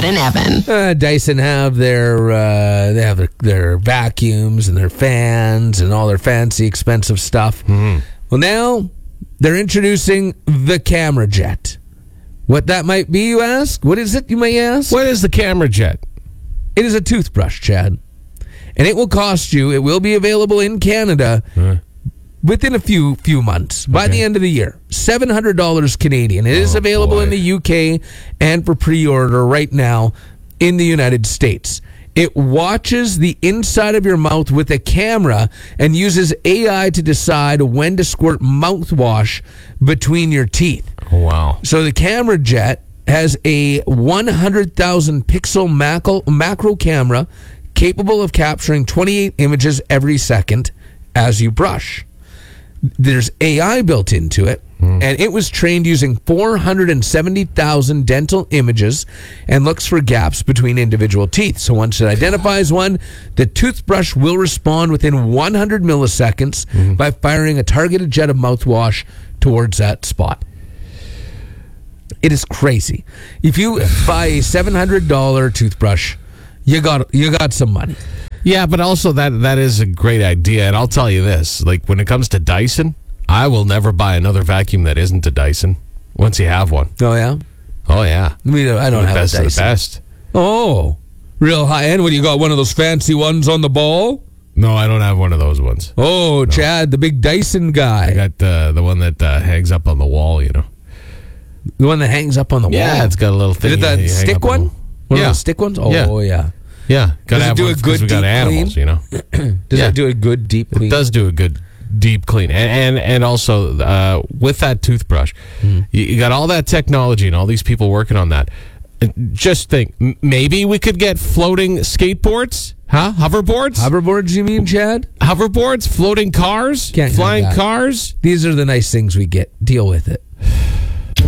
Chad and Evan. Dyson have their vacuums and their fans and all their fancy, expensive stuff. Mm-hmm. Well, now they're introducing the Camera Jet. What that might be, you ask? What is it, you may ask? What is the Camera Jet? It is a toothbrush, Chad. And it will cost you, it will be available in Canada within a few months, by the end of the year. $700 Canadian. It is available in the UK and for pre-order right now in the United States. It watches the inside of your mouth with a camera and uses AI to decide when to squirt mouthwash between your teeth. Oh, wow. So the Camera Jet has a 100,000 pixel macro camera capable of capturing 28 images every second as you brush. There's AI built into it, and it was trained using 470,000 dental images and looks for gaps between individual teeth. So once it identifies one, the toothbrush will respond within 100 milliseconds by firing a targeted jet of mouthwash towards that spot. It is crazy. If you buy a $700 toothbrush, you got some money. Yeah, but also that is a great idea. And I'll tell you this, like when it comes to Dyson, I will never buy another vacuum that isn't a Dyson once you have one. Oh, yeah? Oh, yeah. I mean, I don't have a Best Dyson. of the best. Oh, real high end? When you got one of those fancy ones on the ball? No, I don't have one of those ones. Oh, no. Chad, the big Dyson guy. I got the one that hangs up on the wall, you know. The one that hangs up on the wall? Yeah, it's got a little thing. Is it the stick one? One of those stick ones? Oh, yeah. Yeah, gotta have do one a good we got deep animals, clean? You know. Does it do a good deep clean? It does do a good deep clean, and also with that toothbrush, you got all that technology and all these people working on that. Just think, maybe we could get floating skateboards, hoverboards. Hoverboards, you mean, Chad? Hoverboards, floating cars, Can't flying have that. cars. These are the nice things we get. Deal with it.